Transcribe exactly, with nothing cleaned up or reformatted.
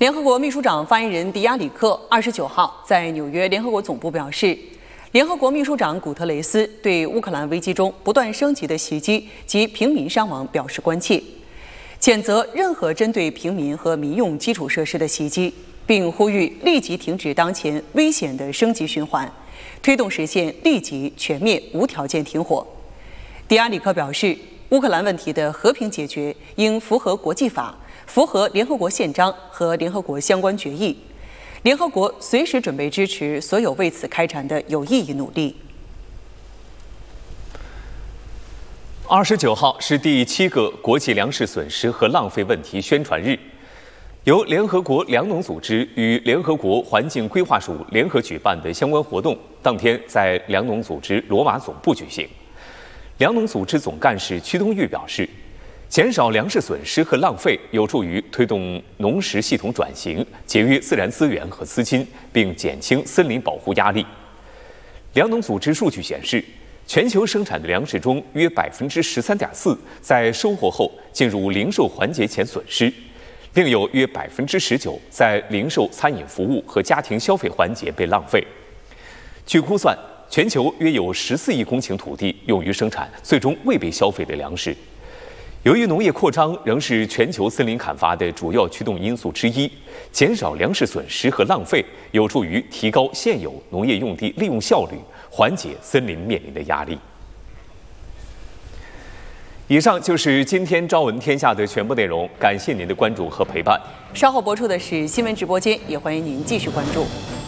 联合国秘书长发言人迪亚里克二十九号在纽约联合国总部表示，联合国秘书长古特雷斯对乌克兰危机中不断升级的袭击及平民伤亡表示关切，谴责任何针对平民和民用基础设施的袭击，并呼吁立即停止当前危险的升级循环，推动实现立即、全面、无条件停火。迪亚里克表示，乌克兰问题的和平解决应符合国际法，符合联合国宪章和联合国相关决议。联合国随时准备支持所有为此开展的有意义努力。 二十九号是第七个国际粮食损失和浪费问题宣传日，由联合国粮农组织与联合国环境规划署联合举办的相关活动，当天在粮农组织罗马总部举行。粮农组织总干事屈东玉表示，减少粮食损失和浪费有助于推动农食系统转型，节约自然资源和资金，并减轻森林保护压力。粮农组织数据显示，全球生产的粮食中约百分之十三点四在收获后进入零售环节前损失，另有约百分之十九在零售、餐饮服务和家庭消费环节被浪费。据估算，全球约有十四亿公顷土地用于生产最终未被消费的粮食。由于农业扩张仍是全球森林砍伐的主要驱动因素之一，减少粮食损失和浪费有助于提高现有农业用地利用效率，缓解森林面临的压力。以上就是今天朝闻天下的全部内容，感谢您的关注和陪伴。 稍后播出的是新闻直播间，也欢迎您继续关注。